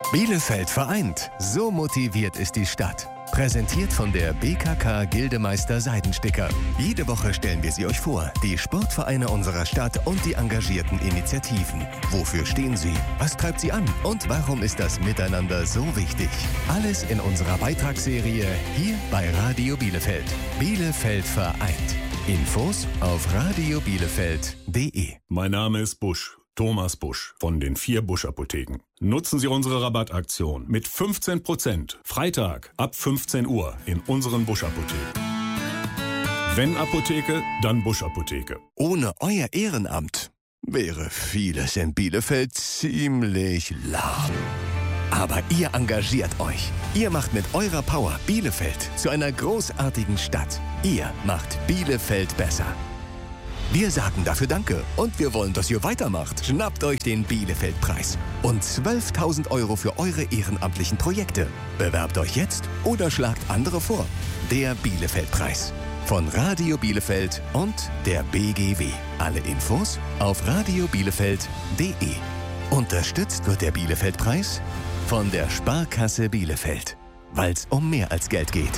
Bielefeld vereint. So motiviert ist die Stadt. Präsentiert von der BKK Gildemeister Seidensticker. Jede Woche stellen wir sie euch vor, die Sportvereine unserer Stadt und die engagierten Initiativen. Wofür stehen sie? Was treibt sie an? Und warum ist das Miteinander so wichtig? Alles in unserer Beitragsserie hier bei Radio Bielefeld. Bielefeld vereint. Infos auf radiobielefeld.de. Mein Name ist Busch. Thomas Busch von den 4 Busch-Apotheken. Nutzen Sie unsere Rabattaktion mit 15%. Freitag ab 15 Uhr in unseren Busch-Apotheken. Wenn Apotheke, dann Busch-Apotheke. Ohne euer Ehrenamt wäre vieles in Bielefeld ziemlich lahm. Aber ihr engagiert euch. Ihr macht mit eurer Power Bielefeld zu einer großartigen Stadt. Ihr macht Bielefeld besser. Wir sagen dafür Danke und wir wollen, dass ihr weitermacht. Schnappt euch den Bielefeld-Preis und 12.000 € für eure ehrenamtlichen Projekte. Bewerbt euch jetzt oder schlagt andere vor. Der Bielefeld-Preis von Radio Bielefeld und der BGW. Alle Infos auf radiobielefeld.de. Unterstützt wird der Bielefeld-Preis von der Sparkasse Bielefeld, weil es um mehr als Geld geht.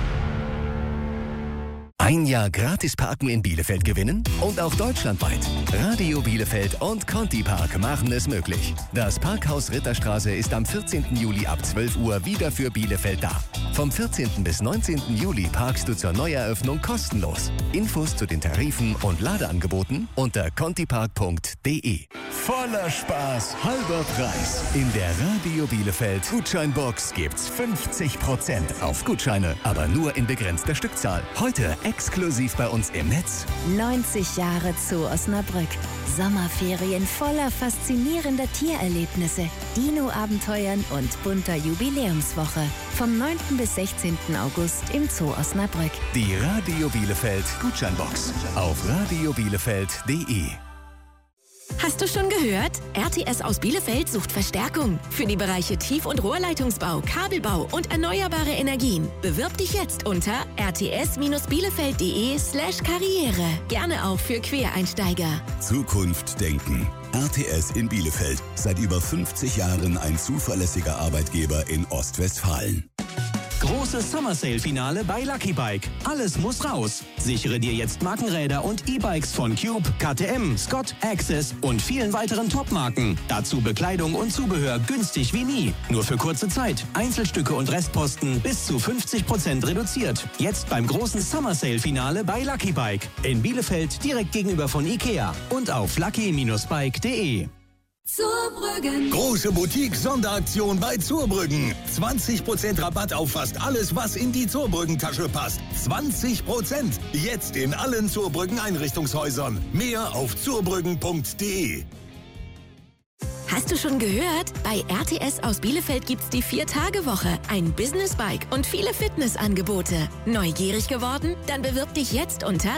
Ein Jahr gratis parken in Bielefeld gewinnen und auch deutschlandweit. Radio Bielefeld und Conti Park machen es möglich. Das Parkhaus Ritterstraße ist am 14. Juli ab 12 Uhr wieder für Bielefeld da. Vom 14. bis 19. Juli parkst du zur Neueröffnung kostenlos. Infos zu den Tarifen und Ladeangeboten unter contipark.de. Voller Spaß, halber Preis. In der Radio Bielefeld Gutscheinbox gibt's 50% auf Gutscheine, aber nur in begrenzter Stückzahl. Heute exklusiv bei uns im Netz. 90 Jahre Zoo Osnabrück. Sommerferien voller faszinierender Tiererlebnisse, Dino-Abenteuern und bunter Jubiläumswoche. Vom 9. bis 16. August im Zoo Osnabrück. Die Radio Bielefeld Gutscheinbox auf radiobielefeld.de. Hast du schon gehört? RTS aus Bielefeld sucht Verstärkung für die Bereiche Tief- und Rohrleitungsbau, Kabelbau und erneuerbare Energien. Bewirb dich jetzt unter rts-bielefeld.de/karriere. Gerne auch für Quereinsteiger. Zukunft denken. RTS in Bielefeld. Seit über 50 Jahren ein zuverlässiger Arbeitgeber in Ostwestfalen. Großes Summer Sale Finale bei Lucky Bike. Alles muss raus. Sichere dir jetzt Markenräder und E-Bikes von Cube, KTM, Scott, Access und vielen weiteren Top-Marken. Dazu Bekleidung und Zubehör günstig wie nie. Nur für kurze Zeit. Einzelstücke und Restposten bis zu 50% reduziert. Jetzt beim großen Summer Sale Finale bei Lucky Bike. In Bielefeld direkt gegenüber von Ikea und auf lucky-bike.de. Zurbrüggen. Große Boutique-Sonderaktion bei Zurbrüggen. 20% Rabatt auf fast alles, was in die Zurbrüggen-Tasche passt. 20%. Jetzt in allen Zurbrüggen-Einrichtungshäusern. Mehr auf zurbrüggen.de. Hast du schon gehört? Bei RTS aus Bielefeld gibt's die 4-Tage-Woche, ein Business-Bike und viele Fitnessangebote. Neugierig geworden? Dann bewirb dich jetzt unter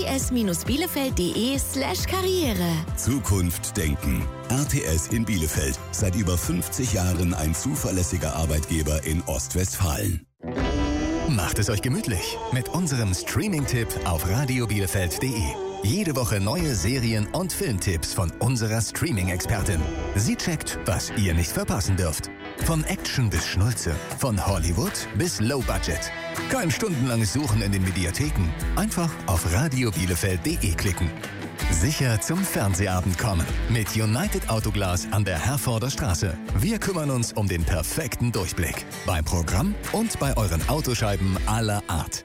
rts-bielefeld.de/karriere. Zukunft denken. RTS in Bielefeld. Seit über 50 Jahren ein zuverlässiger Arbeitgeber in Ostwestfalen. Macht es euch gemütlich mit unserem Streaming-Tipp auf radiobielefeld.de. Jede Woche neue Serien- und Filmtipps von unserer Streaming-Expertin. Sie checkt, was ihr nicht verpassen dürft. Von Action bis Schnulze, von Hollywood bis Low Budget. Kein stundenlanges Suchen in den Mediatheken. Einfach auf radiobielefeld.de klicken. Sicher zum Fernsehabend kommen. Mit United Autoglas an der Herforder Straße. Wir kümmern uns um den perfekten Durchblick. Beim Programm und bei euren Autoscheiben aller Art.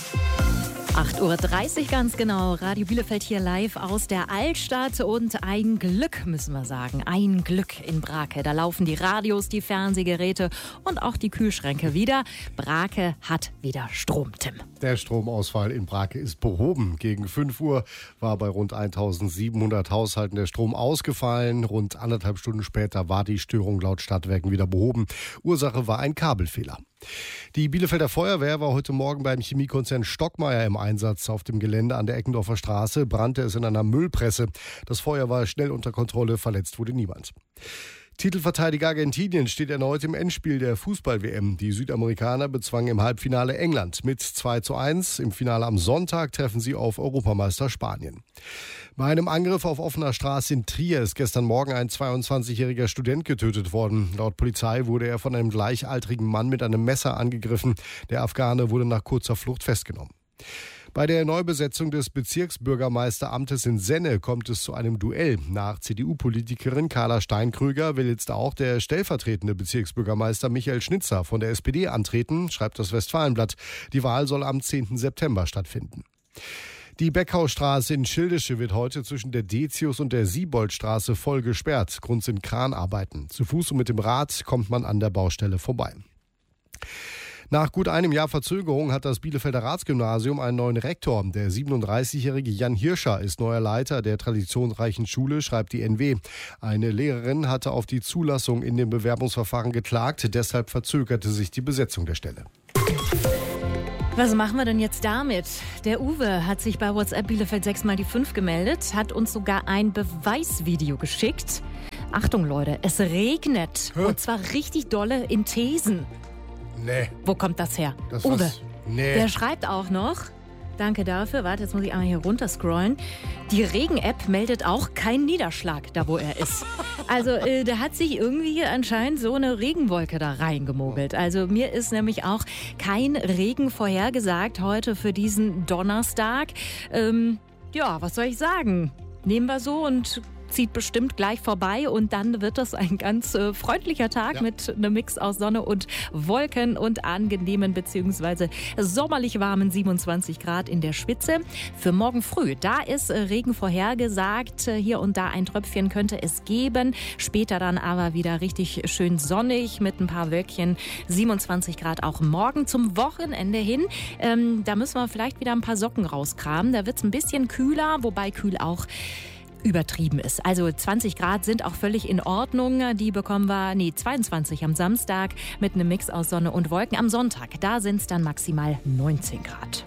8:30 Uhr ganz genau. Radio Bielefeld hier live aus der Altstadt und ein Glück, müssen wir sagen. Ein Glück in Brake. Da laufen die Radios, die Fernsehgeräte und auch die Kühlschränke wieder. Brake hat wieder Strom, Tim. Der Stromausfall in Brake ist behoben. Gegen 5 Uhr war bei rund 1700 Haushalten der Strom ausgefallen. Rund 1,5 Stunden später war die Störung laut Stadtwerken wieder behoben. Ursache war ein Kabelfehler. Die Bielefelder Feuerwehr war heute Morgen beim Chemiekonzern Stockmeier im Einsatz. Auf dem Gelände an der Eckendorfer Straße brannte es in einer Müllpresse. Das Feuer war schnell unter Kontrolle, verletzt wurde niemand. Titelverteidiger Argentinien steht erneut im Endspiel der Fußball-WM. Die Südamerikaner bezwangen im Halbfinale England mit 2:1. Im Finale am Sonntag treffen sie auf Europameister Spanien. Bei einem Angriff auf offener Straße in Trier ist gestern Morgen ein 22-jähriger Student getötet worden. Laut Polizei wurde er von einem gleichaltrigen Mann mit einem Messer angegriffen. Der Afghane wurde nach kurzer Flucht festgenommen. Bei der Neubesetzung des Bezirksbürgermeisteramtes in Senne kommt es zu einem Duell. Nach CDU-Politikerin Carla Steinkrüger will jetzt auch der stellvertretende Bezirksbürgermeister Michael Schnitzer von der SPD antreten, schreibt das Westfalenblatt. Die Wahl soll am 10. September stattfinden. Die Beckhausstraße in Schildische wird heute zwischen der Decius- und der Sieboldstraße voll gesperrt. Grund sind Kranarbeiten. Zu Fuß und mit dem Rad kommt man an der Baustelle vorbei. Nach gut einem Jahr Verzögerung hat das Bielefelder Ratsgymnasium einen neuen Rektor. Der 37-jährige Jan Hirscher ist neuer Leiter der traditionsreichen Schule, schreibt die NW. Eine Lehrerin hatte auf die Zulassung in dem Bewerbungsverfahren geklagt. Deshalb verzögerte sich die Besetzung der Stelle. Was machen wir denn jetzt damit? Der Uwe hat sich bei WhatsApp Bielefeld 6x5 gemeldet, hat uns sogar ein Beweisvideo geschickt. Achtung Leute, es regnet. Und zwar richtig dolle in Thesen. Nee. Wo kommt das her? Uwe, der schreibt auch noch, danke dafür, warte, jetzt muss ich einmal hier runterscrollen. Die Regen-App meldet auch keinen Niederschlag, da wo er ist. Also da hat sich irgendwie anscheinend so eine Regenwolke da reingemogelt. Also mir ist nämlich auch kein Regen vorhergesagt heute für diesen Donnerstag. Ja, was soll ich sagen? Nehmen wir so und zieht bestimmt gleich vorbei und dann wird das ein ganz freundlicher Tag mit einem Mix aus Sonne und Wolken und angenehmen bzw. sommerlich warmen 27 Grad in der Spitze. Für morgen früh, da ist Regen vorhergesagt. Hier und da ein Tröpfchen könnte es geben. Später dann aber wieder richtig schön sonnig mit ein paar Wölkchen. 27 Grad auch morgen zum Wochenende hin. Da müssen wir vielleicht wieder ein paar Socken rauskramen. Da wird es ein bisschen kühler, wobei kühl auch übertrieben ist. Also 20 Grad sind auch völlig in Ordnung. Die bekommen wir, 22 am Samstag mit einem Mix aus Sonne und Wolken. Am Sonntag, da sind es dann maximal 19 Grad.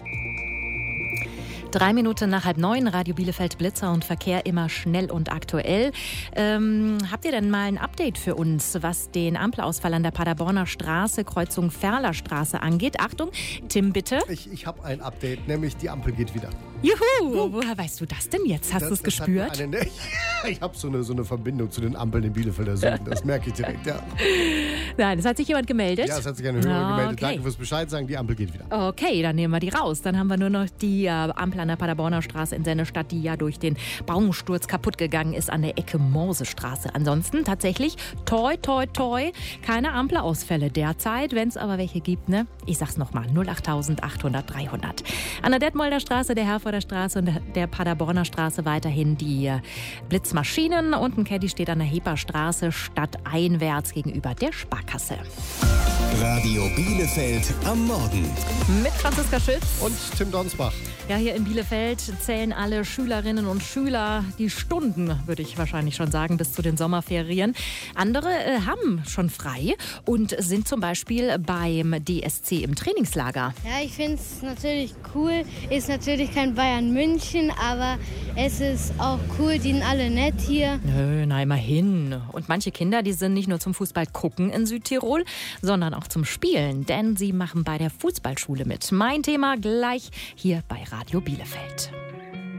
3 Minuten nach 8:30, Radio Bielefeld, Blitzer und Verkehr immer schnell und aktuell. Habt ihr denn mal ein Update für uns, was den Ampelausfall an der Paderborner Straße, Kreuzung Ferlerstraße angeht? Achtung, Tim, bitte. Ich habe ein Update, nämlich die Ampel geht wieder. Juhu! Woher weißt du das denn jetzt? Hast du es gespürt? Ich habe so eine Verbindung zu den Ampeln in Bielefelder Süden. Das merke ich direkt, ja. Nein, es hat sich jemand gemeldet? Ja, es hat sich eine Hörerin gemeldet. Danke fürs Bescheid sagen, die Ampel geht wieder. Okay, dann nehmen wir die raus. Dann haben wir nur noch die Ampel an der Paderborner Straße in Sennestadt, die ja durch den Baumsturz kaputt gegangen ist an der Ecke Morsestraße. Ansonsten tatsächlich toi, toi, toi, keine Ampelausfälle derzeit. Wenn es aber welche gibt, ne? Ich sag's nochmal, 08800 300. An der Detmolder Straße, der Herforder Straße und der Paderborner Straße weiterhin die Blitzmaschinen. Und ein Caddy steht an der Heperstraße stadteinwärts gegenüber der Sparkasse. Radio Bielefeld am Morgen. Mit Franziska Schütz und Tim Donsbach. Ja, hier in Bielefeld zählen alle Schülerinnen und Schüler die Stunden, würde ich wahrscheinlich schon sagen, bis zu den Sommerferien. Andere haben schon frei und sind zum Beispiel beim DSC im Trainingslager. Ja, ich finde es natürlich cool. Ist natürlich kein Bayern München, aber es ist auch cool, die sind alle nett hier. Na, immerhin. Und manche Kinder, die sind nicht nur zum Fußball gucken in Südtirol, sondern auch zum Spielen, denn sie machen bei der Fußballschule mit. Mein Thema gleich hier bei Radio Bielefeld.